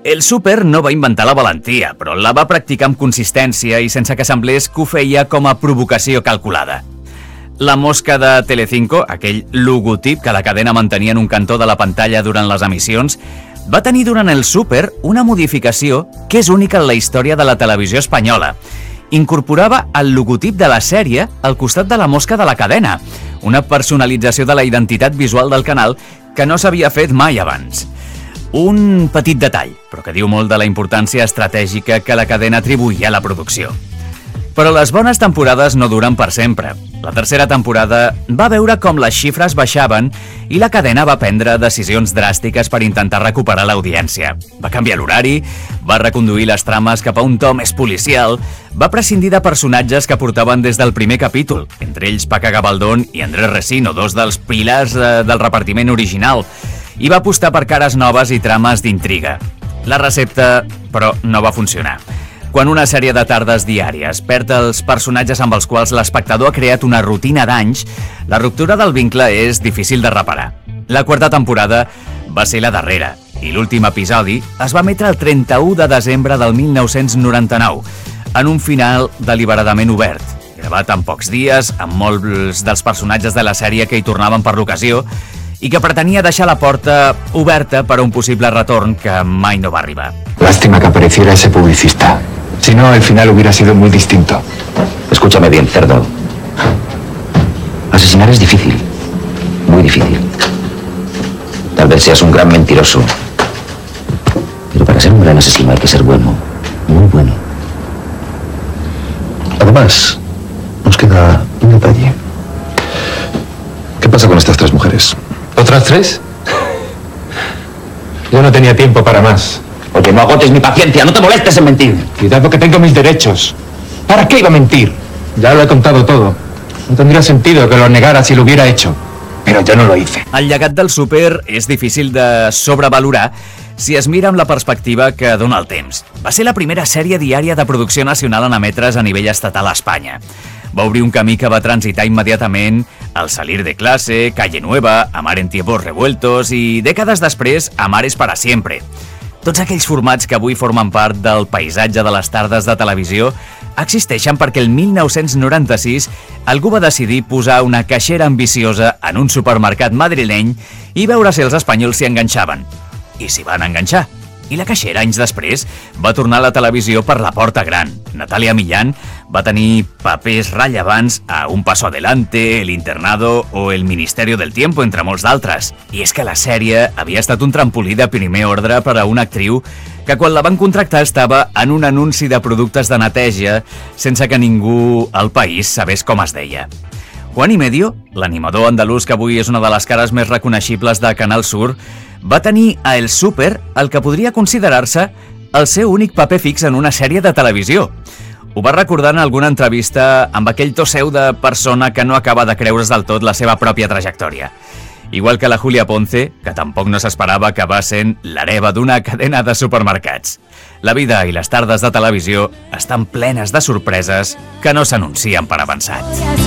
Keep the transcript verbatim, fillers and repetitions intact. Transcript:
El súper no va inventar la valentia, però la va practicar amb consistència i sense que semblés que ho feia com a provocació calculada. La mosca de Telecinco, aquell logotip que la cadena mantenia en un cantó de la pantalla durant les emissions, va tenir durant el súper una modificació que és única en la història de la televisió espanyola. Incorporava el logotip de la sèrie al costat de la mosca de la cadena, una personalització de la identitat visual del canal que no s'havia fet mai abans. Un petit detall, però que diu molt de la importància estratègica que la cadena atribuïa a la producció. Però les bones temporades no duren per sempre. La tercera temporada va veure com les xifres baixaven i la cadena va prendre decisions dràstiques per intentar recuperar l'audiència. Va canviar l'horari, va reconduir les trames cap a un to més policial, va prescindir de personatges que portaven des del primer capítol, entre ells Paca Gabaldón i Andrés Resino, dos dels pilars eh, del repartiment original, i va apostar per cares noves i trames d'intriga. La recepta, però, no va funcionar. Quan una sèrie de tardes diàries perd els personatges amb els quals l'espectador ha creat una rutina d'anys, la ruptura del vincle és difícil de reparar. La quarta temporada va ser la darrera, i l'últim episodi es va emetre el trenta-u de desembre del mil nou-cents noranta-nou, en un final deliberadament obert, gravat en pocs dies, amb molts dels personatges de la sèrie que hi tornaven per l'ocasió, i que pretenia deixar la porta oberta per a un possible retorn que mai no va arribar. Lástima que apareciera ese publicista. Si no, el final hubiera sido muy distinto. Escúchame bien, cerdo. Asesinar es difícil. Muy difícil. Tal vez seas un gran mentiroso. Pero para ser un gran asesino hay que ser bueno. Muy bueno. Además, nos queda un detalle. ¿Qué pasa con estas tres mujeres? ¿Otras tres? Yo no tenía tiempo para más. Oye, no agotes mi paciencia, no te molestes en mentir. Cuidado que tengo mis derechos. ¿Para qué iba a mentir? Ya lo he contado todo. No tendría sentido que lo negara si lo hubiera hecho. Pero yo no lo hice. El llegat del súper és difícil de sobrevalorar si es mira amb la perspectiva que dona el temps. Va ser la primera sèrie diària de producció nacional en emetre's a nivell estatal a Espanya. Va obrir un camí que va transitar immediatament al Salir de clase, Calle Nueva, Amar en tiempos revueltos i, dècades després, Amar es para siempre. Tots aquells formats que avui formen part del paisatge de les tardes de televisió existeixen perquè el mil nou-cents noranta-sis algú va decidir posar una caixera ambiciosa en un supermercat madrileny i veure si els espanyols s'hi enganxaven. I s'hi van enganxar. I la caixera, anys després, va tornar a la televisió per la porta gran. Natàlia Millán va tenir papers rellevants a Un paso adelante, El internado o El ministerio del tiempo, entre molts d'altres. I és que la sèrie havia estat un trampolí de primer ordre per a una actriu que quan la van contractar estava en un anunci de productes de neteja sense que ningú al país sabés com es deia. Juan y Medio, l'animador andalús que avui és una de les cares més reconeixibles de Canal Sur, va tenir a El Súper el que podria considerar-se el seu únic paper fix en una sèrie de televisió. Ho va recordar en alguna entrevista amb aquell to seu de persona que no acaba de creure's del tot la seva pròpia trajectòria. Igual que la Julia Ponce, que tampoc no s'esperava que va sent l'hereva d'una cadena de supermercats. La vida i les tardes de televisió estan plenes de sorpreses que no s'anuncien per avançat.